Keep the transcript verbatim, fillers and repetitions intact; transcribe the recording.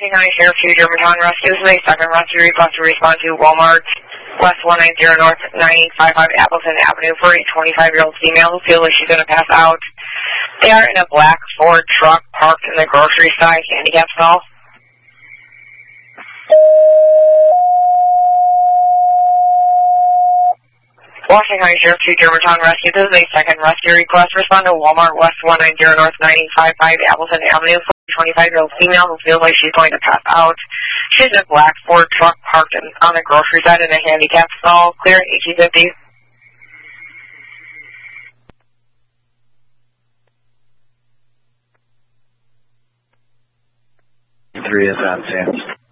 Washington County Sheriff to Germantown Rescue. This is a second rescue request to respond to Walmart West one ninety North nine fifty-five Appleton Avenue for a twenty-five-year-old female who feels like she's going to pass out. They are in a black Ford truck parked in the grocery side handicap stall. Washington County Sheriff to Germantown Rescue. This is a second rescue request. Respond to Walmart West one ninety North nine fifty-five Appleton Avenue for a twenty-five-year-old female who feels like she's going to pass out. She's in a black Ford truck parked in, on the grocery side in a handicap stall. Clear eighteen fifty. Three is on Sam's.